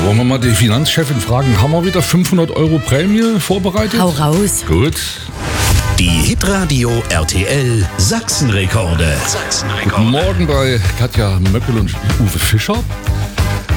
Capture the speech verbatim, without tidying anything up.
Wollen wir mal die Finanzchefin fragen, haben wir wieder fünfhundert Euro Prämie vorbereitet? Hau raus. Gut. Die Hitradio R T L Sachsenrekorde. Guten Morgen bei Katja Möckel und Uwe Fischer.